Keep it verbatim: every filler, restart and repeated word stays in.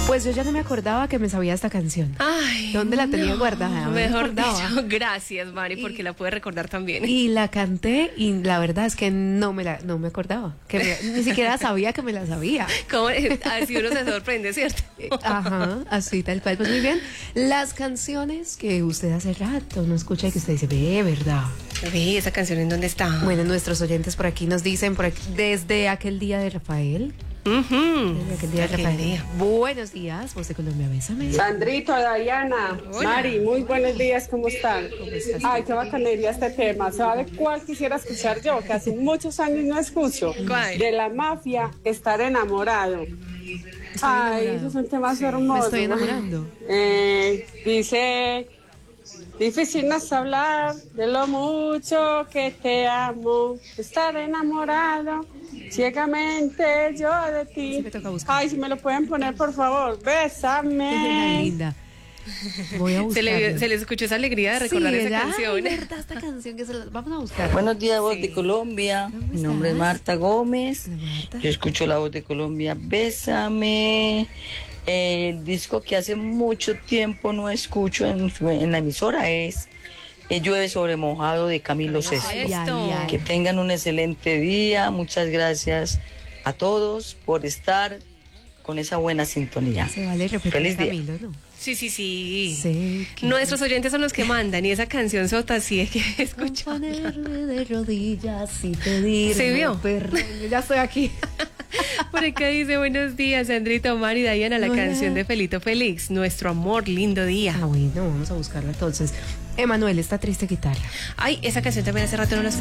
Pues yo ya no me acordaba que me sabía esta canción. Ay, ¿Dónde la tenía no, guardada? Mejor dicho, gracias, Mari, porque y, la pude recordar también. Y la canté y la verdad es que no me la no me acordaba, que me, ni siquiera sabía que me la sabía. ¿Cómo? Así uno se sorprende, ¿cierto? Ajá, así tal cual. Pues muy bien, las canciones que usted hace rato no escucha y que usted dice, ve, ¿verdad? Ve, esa canción, ¿en dónde está? Bueno, nuestros oyentes por aquí nos dicen, por aquí, desde aquel día de Rafael. Uh-huh. Desde aquel día de aquel Rafael. Día. Buenos días, voz de Colombia, bésame. Sandrito, Diana, Hola. Mari, muy buenos días, ¿cómo están? ¿Cómo estás? Ay, qué bacanería este tema. ¿Sabe cuál quisiera escuchar yo? Que hace muchos años no escucho. ¿Cuál? De La Mafia, Estar Enamorado. Ay, eso es un tema hermoso. Me estoy enamorando. Eh, dice, difícil no es hablar de lo mucho que te amo, estar enamorado ciegamente yo de ti. Sí, me toca buscar. Ay, si me lo pueden poner, por favor, Ay, bésame. linda. Voy a Se buscarla. le, se le escuchó esa alegría de recordar Sí, esa ¿verdad? canción. Ay, verdad, esta canción que se la... Vamos a buscar. Buenos días, voz Sí. de Colombia. ¿Cómo Mi nombre es estás? Marta Gómez. Hola, Marta. Yo escucho la voz de Colombia. Bésame. El disco que hace mucho tiempo no escucho en, en la emisora es eh, Llueve sobre mojado de Camilo Sesto. Ay, Esto. ay, ay. Que tengan un excelente día. Muchas gracias a todos por estar con esa buena sintonía. Se vale repetir Feliz día. Camilo, ¿no? Sí, sí, sí. Sí. que- Nuestros oyentes son los que mandan y esa canción sota sí hay que escuchar. Ponerme de rodillas y pedirme ¿Se vio? perdón. Ya estoy aquí. Por acá dice, buenos días, Sandrita, Omar y Diana, la Hola. canción de Felito Félix, Nuestro Amor, Lindo Día. Ah, bueno, vamos a buscarla entonces. Emanuel, esta triste guitarra. Ay, esa canción también hace rato no la